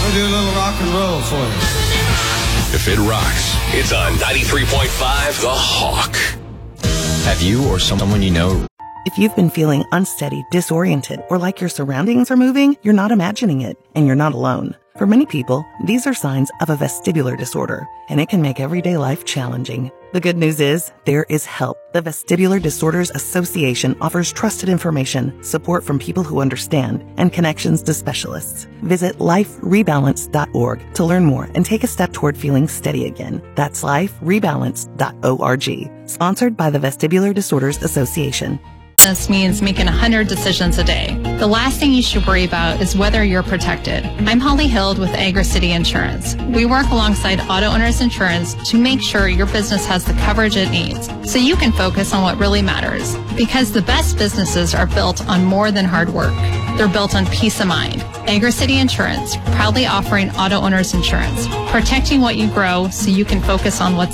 We'll do a little rock and roll for you. If it rocks, it's on 93.5 The Hawk. Have you or someone you know? If you've been feeling unsteady, disoriented, or like your surroundings are moving, you're not imagining it, and you're not alone. For many people, these are signs of a vestibular disorder, and it can make everyday life challenging. The good news is, there is help. The Vestibular Disorders Association offers trusted information, support from people who understand, and connections to specialists. Visit liferebalance.org to learn more and take a step toward feeling steady again. That's liferebalance.org. Sponsored by the Vestibular Disorders Association. This means making 100 decisions a day. The last thing you should worry about is whether you're protected. I'm Holly Hild with Agri-City Insurance. We work alongside Auto Owners Insurance to make sure your business has the coverage it needs so you can focus on what really matters. Because the best businesses are built on more than hard work. They're built on peace of mind. Agri-City Insurance, proudly offering Auto Owners Insurance, protecting what you grow so you can focus on what's